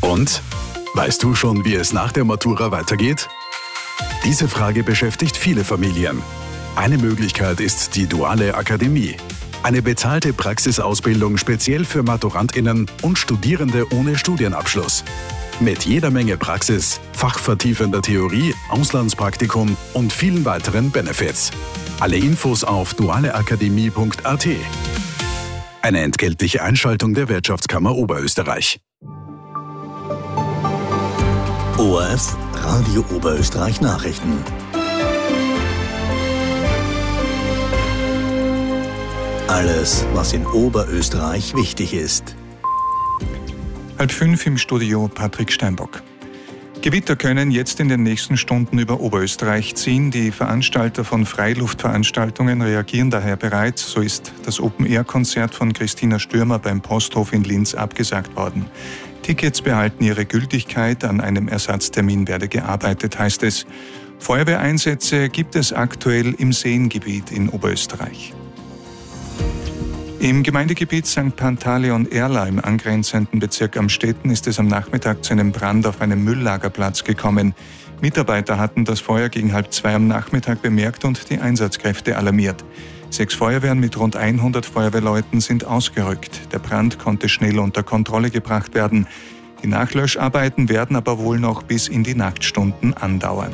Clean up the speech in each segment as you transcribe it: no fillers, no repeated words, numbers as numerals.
Und? Weißt du schon, wie es nach der Matura weitergeht? Diese Frage beschäftigt viele Familien. Eine Möglichkeit ist die Duale Akademie. Eine bezahlte Praxisausbildung speziell für MaturantInnen und Studierende ohne Studienabschluss. Mit jeder Menge Praxis, fachvertiefender Theorie, Auslandspraktikum und vielen weiteren Benefits. Alle Infos auf dualeakademie.at. Eine entgeltliche Einschaltung der Wirtschaftskammer Oberösterreich. ORF Radio Oberösterreich Nachrichten. Alles, was in Oberösterreich wichtig ist. 4:30 im Studio Patrick Steinbock. Gewitter können jetzt in den nächsten Stunden über Oberösterreich ziehen. Die Veranstalter von Freiluftveranstaltungen reagieren daher bereits. So ist das Open-Air-Konzert von Christina Stürmer beim Posthof in Linz abgesagt worden. Tickets behalten ihre Gültigkeit, an einem Ersatztermin werde gearbeitet, heißt es. Feuerwehreinsätze gibt es aktuell im Seengebiet in Oberösterreich. Im Gemeindegebiet St. Pantaleon-Erla im angrenzenden Bezirk Amstetten ist es am Nachmittag zu einem Brand auf einem Mülllagerplatz gekommen. Mitarbeiter hatten das Feuer gegen 1:30 am Nachmittag bemerkt und die Einsatzkräfte alarmiert. 6 Feuerwehren mit rund 100 Feuerwehrleuten sind ausgerückt. Der Brand konnte schnell unter Kontrolle gebracht werden. Die Nachlöscharbeiten werden aber wohl noch bis in die Nachtstunden andauern.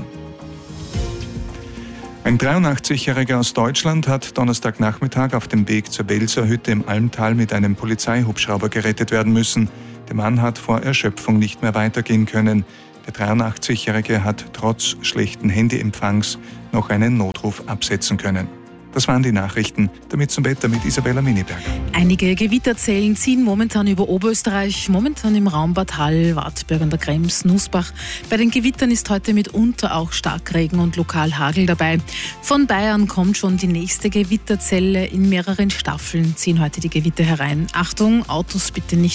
Ein 83-Jähriger aus Deutschland hat Donnerstagnachmittag auf dem Weg zur Welser Hütte im Almtal mit einem Polizeihubschrauber gerettet werden müssen. Der Mann hat vor Erschöpfung nicht mehr weitergehen können. Der 83-Jährige hat trotz schlechten Handyempfangs noch einen Notruf absetzen können. Das waren die Nachrichten. Damit zum Wetter mit Isabella Miniberger. Einige Gewitterzellen ziehen momentan über Oberösterreich, momentan im Raum Bad Hall, Wartberg an der Krems, Nussbach. Bei den Gewittern ist heute mitunter auch Starkregen und lokal Hagel dabei. Von Bayern kommt schon die nächste Gewitterzelle. In mehreren Staffeln ziehen heute die Gewitter herein. Achtung, Autos bitte nicht